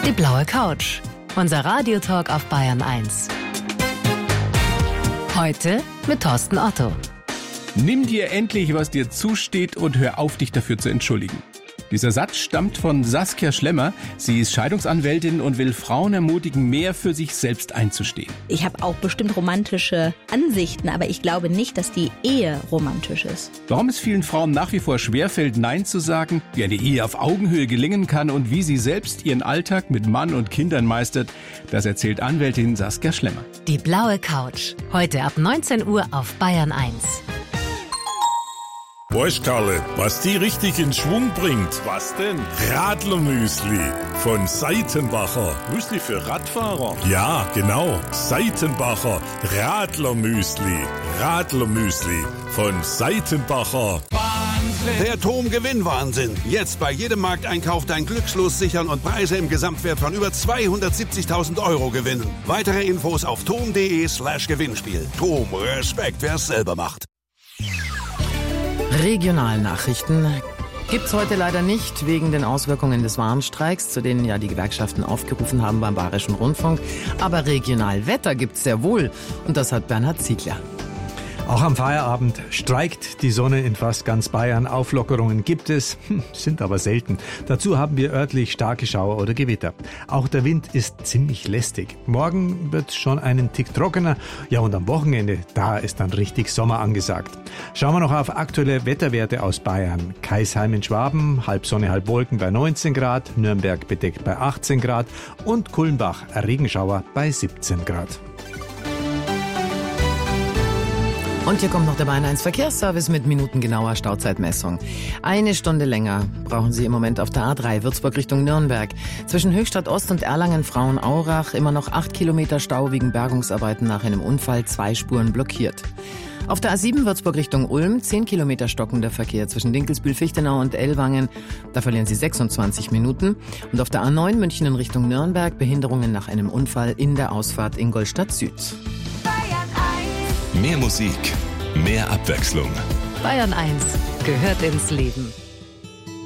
Die blaue Couch. Unser Radiotalk auf Bayern 1. Heute mit Thorsten Otto. Nimm dir endlich, was dir zusteht und hör auf, dich dafür zu entschuldigen. Dieser Satz stammt von Saskia Schlemmer. Sie ist Scheidungsanwältin und will Frauen ermutigen, mehr für sich selbst einzustehen. Ich habe auch bestimmt romantische Ansichten, aber ich glaube nicht, dass die Ehe romantisch ist. Warum es vielen Frauen nach wie vor schwerfällt, Nein zu sagen, wie eine Ehe auf Augenhöhe gelingen kann und wie sie selbst ihren Alltag mit Mann und Kindern meistert, das erzählt Anwältin Saskia Schlemmer. Die blaue Couch. Heute ab 19 Uhr auf Bayern 1. Weißt Karle, was die richtig in Schwung bringt? Was denn? Radlermüsli von Seitenbacher. Müsli für Radfahrer? Ja, genau. Seitenbacher Radlermüsli. Radlermüsli von Seitenbacher. Wahnsinn! Der TOM-Gewinnwahnsinn. Jetzt bei jedem Markteinkauf dein Glückslos sichern und Preise im Gesamtwert von über 270.000 € gewinnen. Weitere Infos auf tom.de/Gewinnspiel. TOM, Respekt, wer es selber macht. Regionalnachrichten gibt's heute leider nicht wegen den Auswirkungen des Warnstreiks, zu denen ja die Gewerkschaften aufgerufen haben beim Bayerischen Rundfunk. Aber Regionalwetter gibt's sehr wohl und das hat Bernhard Ziegler. Auch am Feierabend streikt die Sonne in fast ganz Bayern. Auflockerungen gibt es, sind aber selten. Dazu haben wir örtlich starke Schauer oder Gewitter. Auch der Wind ist ziemlich lästig. Morgen wird schon einen Tick trockener. Ja, und am Wochenende, da ist dann richtig Sommer angesagt. Schauen wir noch auf aktuelle Wetterwerte aus Bayern. Kaisheim in Schwaben, halb Sonne, halb Wolken bei 19 Grad, Nürnberg bedeckt bei 18 Grad und Kulmbach Regenschauer bei 17 Grad. Und hier kommt noch der Bayern 1 Verkehrsservice mit minutengenauer Stauzeitmessung. 1 Stunde länger brauchen Sie im Moment auf der A3 Würzburg Richtung Nürnberg. Zwischen Höchstadt Ost und Erlangen-Frauenaurach immer noch 8 Kilometer Stau wegen Bergungsarbeiten nach einem Unfall, 2 Spuren blockiert. Auf der A7 Würzburg Richtung Ulm 10 Kilometer stockender Verkehr zwischen Dinkelsbühl-Fichtenau und Ellwangen. Da verlieren Sie 26 Minuten. Und auf der A9 München in Richtung Nürnberg Behinderungen nach einem Unfall in der Ausfahrt Ingolstadt Süd. Mehr Musik, mehr Abwechslung. Bayern 1 gehört ins Leben.